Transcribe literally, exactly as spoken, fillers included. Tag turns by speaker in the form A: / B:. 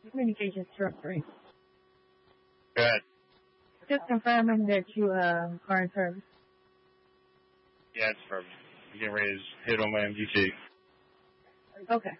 A: Communications directory.
B: Go ahead.
A: Just confirming that you uh, are in service.
B: Yeah, it's perfect. I'm getting ready to hit on my M D T.
A: Okay.